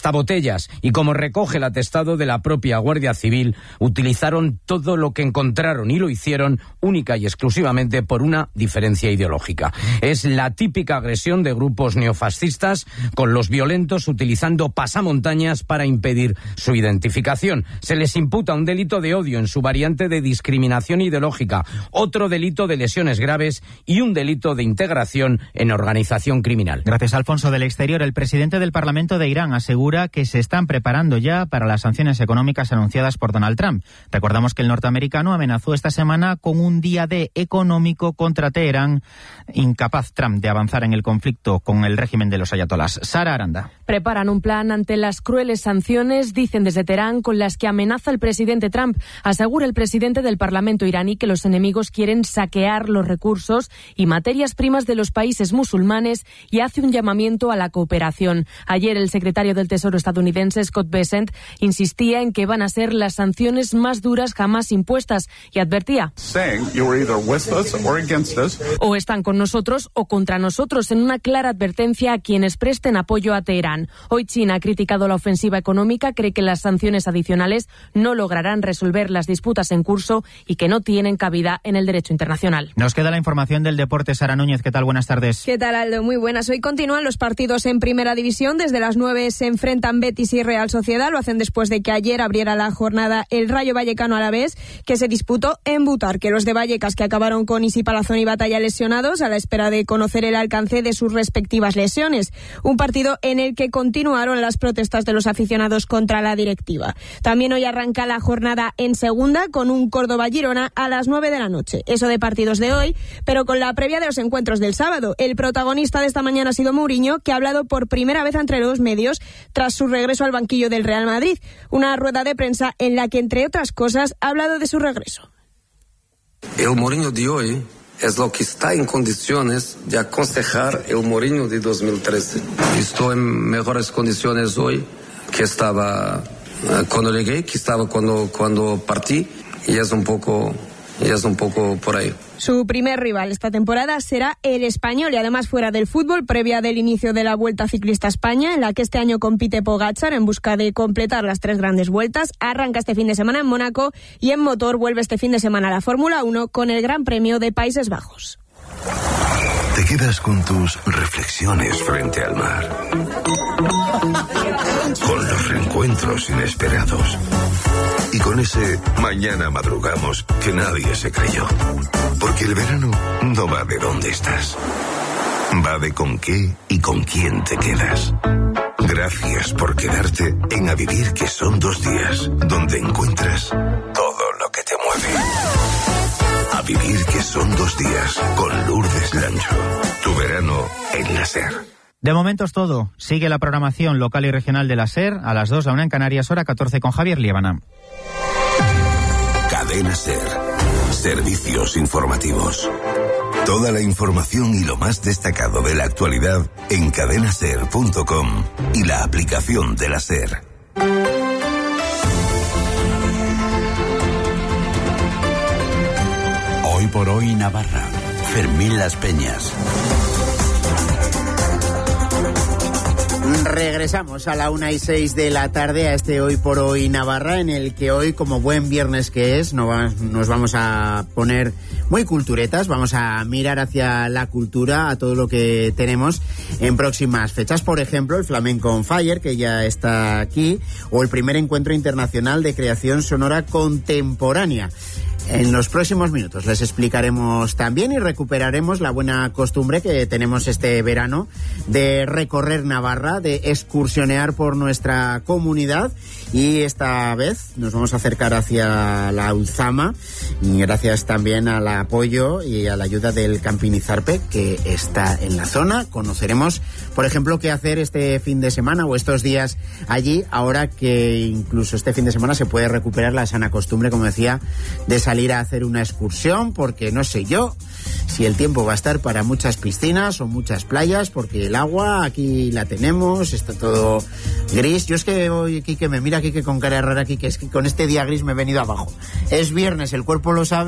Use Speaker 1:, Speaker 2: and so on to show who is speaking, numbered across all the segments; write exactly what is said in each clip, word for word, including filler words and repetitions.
Speaker 1: hasta botellas, y como recoge el atestado de la propia Guardia Civil, utilizaron todo lo que encontraron y lo hicieron única y exclusivamente por una diferencia ideológica. Es la típica agresión de grupos neofascistas, con los violentos utilizando pasamontañas para impedir su identificación. Se les imputa un delito de odio en su variante de discriminación ideológica, otro delito de lesiones graves y un delito de integración en organización criminal.
Speaker 2: Gracias, Alfonso. Del exterior, el presidente del Parlamento de Irán asegura que se están preparando ya para las sanciones económicas anunciadas por Donald Trump. Recordamos que el norteamericano amenazó esta semana con un día D económico contra Teherán, incapaz Trump de avanzar en el conflicto con el régimen de los ayatolás. Sara Aranda.
Speaker 3: Preparan un plan ante las crueles sanciones, dicen desde Teherán, con las que amenaza el presidente Trump. Asegura el presidente del Parlamento iraní que los enemigos quieren saquear los recursos y materias primas de los países musulmanes y hace un llamamiento a la cooperación. Ayer el secretario del Tesoro estadounidense, Scott Bessent, insistía en que van a ser las sanciones más duras jamás impuestas y advertía: o están con nosotros o contra nosotros, en una clara advertencia a quienes presten apoyo a Teherán. Hoy China ha criticado la ofensiva económica, cree que las sanciones adicionales no lograrán resolver las disputas en curso y que no tienen cabida en el derecho internacional.
Speaker 2: Nos queda la información del deporte. Sara Núñez, ¿qué tal? Buenas tardes.
Speaker 4: ¿Qué tal, Aldo? Muy buenas. Hoy continúan los partidos en Primera División. Desde las nueve se enfrentan Betis y Real Sociedad. Lo hacen después de que ayer abriera la jornada el Rayo Vallecano Alavés, que se disputó en Butarque. Los de Vallecas, que acabaron con Isi Palazón y Batalla lesionados a la espera de conocer el alcance de sus respectivas lesiones. Un partido en el que continuaron las protestas de los aficionados contra la directiva. También hoy arranca la jornada en Segunda con un Córdoba-Girona a las nueve de la noche. Eso de partidos de hoy, pero con la previa de los encuentros del sábado. El protagonista de esta mañana ha sido Mourinho, que ha hablado por primera vez entre los medios tras su regreso al banquillo del Real Madrid. Una rueda de prensa en la que, entre otras cosas, ha hablado de su regreso.
Speaker 5: El Mourinho de hoy es lo que está en condiciones de aconsejar el Mourinho de dos mil trece. Estoy en mejores condiciones hoy que estaba cuando llegué, que estaba cuando, cuando partí, y es un poco, y es un poco por ahí.
Speaker 4: Su primer rival esta temporada será el Español, y además fuera del fútbol, previa del inicio de la Vuelta Ciclista a España, en la que este año compite Pogačar en busca de completar las tres grandes vueltas. Arranca este fin de semana en Mónaco y en motor vuelve este fin de semana a la Fórmula uno con el Gran Premio de Países Bajos.
Speaker 6: Te quedas con tus reflexiones frente al mar, con los reencuentros inesperados y con ese mañana madrugamos que nadie se creyó. Porque el verano no va de dónde estás, va de con qué y con quién te quedas. Gracias por quedarte en A Vivir, que son dos días, donde encuentras todo lo que te mueve. A Vivir, que son dos días, con Lourdes Lancho. Tu verano en la SER.
Speaker 2: De momento es todo. Sigue la programación local y regional de la SER a las dos, la una en Canarias, hora catorce, con Javier Liébana.
Speaker 6: Cadena SER. Servicios informativos. Toda la información y lo más destacado de la actualidad en cadena ser punto com y la aplicación de la SER.
Speaker 7: Hoy por hoy Navarra. Fermín Las Peñas.
Speaker 8: Regresamos a la una y seis de la tarde a este Hoy por Hoy Navarra, en el que hoy, como buen viernes que es, nos vamos a poner muy culturetas, vamos a mirar hacia la cultura, a todo lo que tenemos en próximas fechas. Por ejemplo, el Flamenco on Fire, que ya está aquí, o el primer encuentro internacional de creación sonora contemporánea. En los próximos minutos les explicaremos también y recuperaremos la buena costumbre que tenemos este verano de recorrer Navarra, de excursionear por nuestra comunidad, y esta vez nos vamos a acercar hacia la Ulzama, y gracias también al apoyo y a la ayuda del Camping Izarpe, que está en la zona. Conoceremos, por ejemplo, qué hacer este fin de semana o estos días allí, ahora que incluso este fin de semana se puede recuperar la sana costumbre, como decía, de salir ir a hacer una excursión, porque no sé yo si el tiempo va a estar para muchas piscinas o muchas playas, porque el agua aquí la tenemos, está todo gris. Yo es que hoy, Quique, me mira Quique con cara rara, Quique, es que con este día gris me he venido abajo. Es viernes, el cuerpo lo sabe,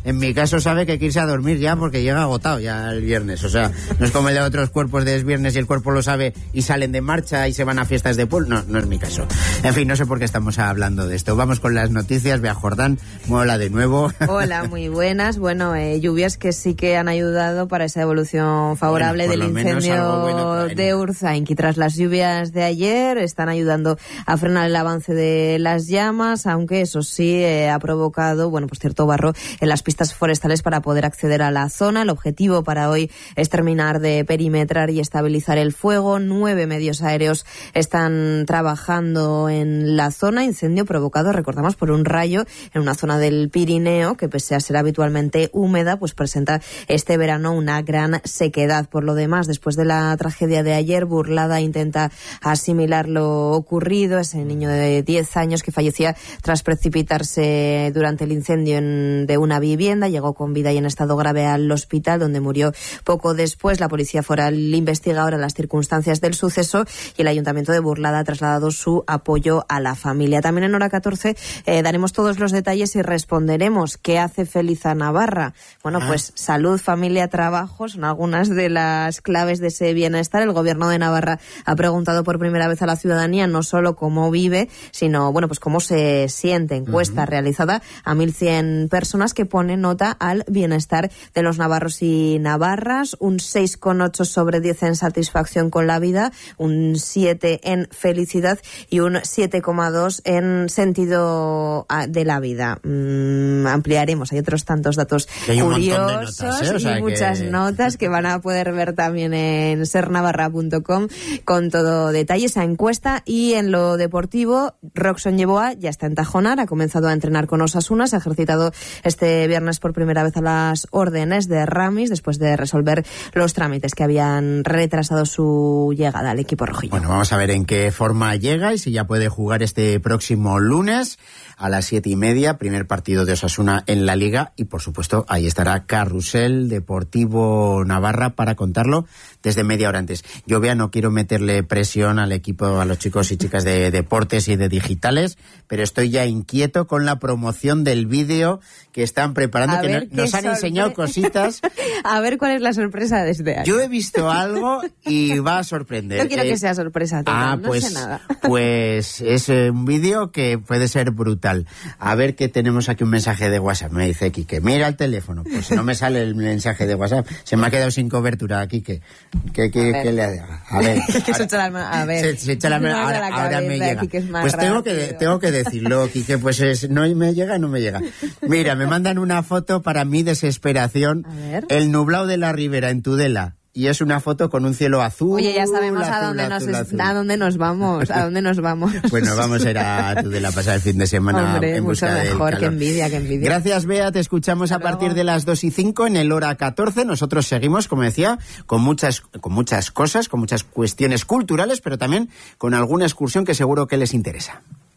Speaker 8: en mi caso sabe que hay que irse a dormir ya porque llega agotado ya el viernes. O sea, no es como el de otros cuerpos de es viernes y el cuerpo lo sabe y salen de marcha y se van a fiestas de pool. No, no es mi caso. En fin, no sé por qué estamos hablando de esto. Vamos con las noticias. Bea Jordán, hola de nuevo.
Speaker 9: Hola, muy buenas. Bueno, eh, lluvias que sí que han ayudado para esa evolución favorable bueno, del incendio bueno de Urzainqui. Tras las lluvias de ayer, están ayudando a frenar el avance de las llamas, aunque eso sí eh, ha provocado, bueno, pues cierto barro en las pistas forestales para poder acceder a la zona. El objetivo para hoy es terminar de perimetrar y estabilizar el fuego. Nueve medios aéreos están trabajando en la zona. Incendio provocado, recordamos, por un rayo en una zona del Pirineo que, pese a ser habitualmente húmeda, pues presenta este verano una gran sequedad. Por lo demás, después de la tragedia de ayer, Burlada intenta asimilar lo ocurrido. Ese niño de diez años que fallecía tras precipitarse durante el incendio en, de una vivienda, llegó con vida y en estado grave al hospital, donde murió poco después. La Policía Foral investiga ahora las circunstancias del suceso y el Ayuntamiento de Burlada ha trasladado su apoyo a la familia. También en hora catorce eh, daremos todos los detalles y responderemos qué hace feliz a Navarra. Bueno, ah. pues salud, familia, trabajo son algunas de las claves de ese bienestar. El Gobierno de Navarra ha preguntado por primera vez a la ciudadanía no solo cómo vive, sino bueno, pues cómo se siente. Encuesta uh-huh. realizada a mil cien personas que pone nota al bienestar de los navarros y navarras. Un seis coma ocho sobre diez en satisfacción con la vida, un siete en felicidad y un siete coma dos en sentido de la vida. Mm, ampliaremos, hay otros tantos datos curiosos de notas, ¿eh? O sea, y muchas que... notas que van a poder ver también en ser navarra punto com con todo detalle esa encuesta. Y en lo deportivo, Roxon Yeboah ya está en Tajonar, ha comenzado a entrenar con Osasuna, se ha ejercitado este viernes por primera vez a las órdenes de Ramis después de resolver los trámites que habían retrasado su llegada al equipo rojillo.
Speaker 8: Bueno, vamos a ver en qué forma llega y si ya puede jugar este próximo lunes a las siete y media, primer partido de Osasuna en la Liga, y por supuesto ahí estará Carrusel Deportivo Navarra para contarlo desde media hora antes. Yo, Bea, no quiero meterle presión al equipo, a los chicos y chicas de deportes y de digitales, pero estoy ya inquieto con la promoción del vídeo que están preparando, a que no, nos han sorpre- enseñado cositas.
Speaker 9: A ver cuál es la sorpresa de este año.
Speaker 8: Yo he visto algo y va a sorprender.
Speaker 9: No quiero
Speaker 8: eh,
Speaker 9: que sea sorpresa, tío,
Speaker 8: ah,
Speaker 9: no
Speaker 8: pues,
Speaker 9: sé nada.
Speaker 8: Pues es un vídeo que puede ser brutal. A ver, que tenemos aquí un mensaje de WhatsApp. Me dice Quique, mira el teléfono. Pues no me sale el mensaje de WhatsApp. Se me ha quedado sin cobertura aquí. ¿Qué, qué, qué, qué le haga? A ver.
Speaker 9: Que se echa la mano. A ver.
Speaker 8: Se, se echa la mano. Ahora,
Speaker 9: la
Speaker 8: ahora me llega. Pues
Speaker 9: rápido.
Speaker 8: tengo que, tengo que decirlo, Quique. Pues es, no me llega, no me llega. Mira, me mandan una foto para mi desesperación.
Speaker 9: A ver.
Speaker 8: El nublado de la Ribera en Tudela. Y es una foto con un cielo azul.
Speaker 9: Oye, ya sabemos
Speaker 8: azul,
Speaker 9: a dónde
Speaker 8: azul,
Speaker 9: nos
Speaker 8: azul.
Speaker 9: a dónde nos vamos, a dónde nos vamos.
Speaker 8: Bueno, vamos a ir a Tudela a pasar el fin de semana.
Speaker 9: Hombre,
Speaker 8: en busca
Speaker 9: mucho
Speaker 8: del
Speaker 9: mejor,
Speaker 8: calor.
Speaker 9: que envidia, que envidia.
Speaker 8: Gracias, Bea, te escuchamos
Speaker 9: Hasta
Speaker 8: a partir
Speaker 9: luego.
Speaker 8: de las dos y cinco en el hora catorce. Nosotros seguimos, como decía, con muchas, con muchas cosas, con muchas cuestiones culturales, pero también con alguna excursión que seguro que les interesa.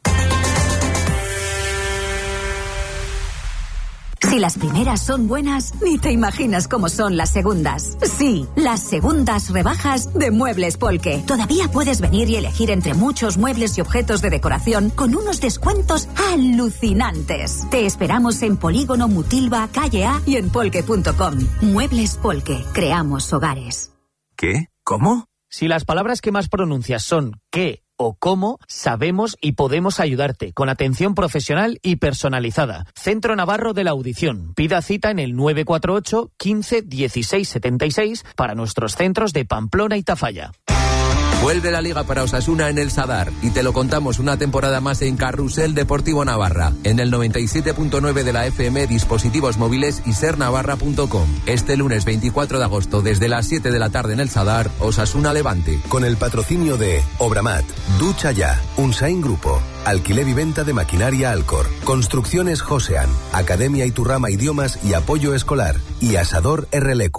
Speaker 10: Si las primeras son buenas, ni te imaginas cómo son las segundas. Sí, las segundas rebajas de Muebles Polke. Todavía puedes venir y elegir entre muchos muebles y objetos de decoración con unos descuentos alucinantes. Te esperamos en Polígono Mutilva, Calle A y en polke punto com. Muebles Polke. Creamos hogares.
Speaker 11: ¿Qué? ¿Cómo?
Speaker 12: Si las palabras que más pronuncias son qué o cómo, sabemos y podemos ayudarte con atención profesional y personalizada. Centro Navarro de la Audición. Pida cita en el nueve cuatro ocho, quince, dieciséis setenta y seis para nuestros centros de Pamplona y Tafalla.
Speaker 11: Vuelve la Liga para Osasuna en el Sadar y te lo contamos una temporada más en Carrusel Deportivo Navarra, en el noventa y siete punto nueve de la F M, dispositivos móviles y ser navarra punto com. Este lunes veinticuatro de agosto desde las siete de la tarde en el Sadar, Osasuna Levante.
Speaker 13: Con el patrocinio de Obramat, Ducha Ya, Unsain Grupo, Alquiler y Venta de Maquinaria Alcor, Construcciones Josean, Academia Iturrama Idiomas y Apoyo Escolar y Asador R L Q.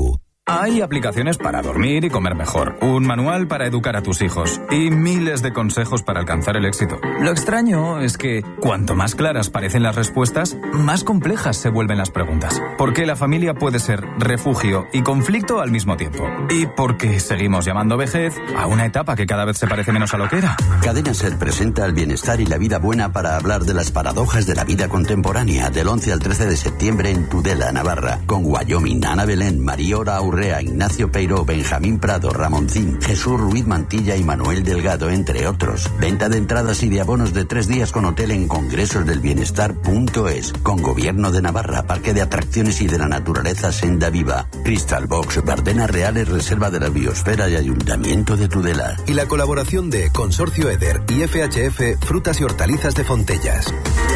Speaker 14: Hay aplicaciones para dormir y comer mejor, un manual para educar a tus hijos y miles de consejos para alcanzar el éxito. Lo extraño es que cuanto más claras parecen las respuestas, más complejas se vuelven las preguntas. Porque la familia puede ser refugio y conflicto al mismo tiempo. Y porque seguimos llamando vejez a una etapa que cada vez se parece menos a lo que era.
Speaker 7: Cadena Ser presenta el bienestar y la vida buena para hablar de las paradojas de la vida contemporánea del once al trece de septiembre en Tudela, Navarra, con Wyoming, Ana Belén, Mariora Aurre, Ignacio Peiró, Benjamín Prado, Ramoncín, Jesús Ruiz Mantilla y Manuel Delgado, entre otros. Venta de entradas y de abonos de tres días con hotel en congresosdelbienestar punto es. Con Gobierno de Navarra, Parque de Atracciones y de la Naturaleza Senda Viva. Crystal Box, Bardenas Reales, Reserva de la Biosfera y Ayuntamiento de Tudela.
Speaker 13: Y la colaboración de Consorcio Eder y F H F Frutas y Hortalizas de Fontellas.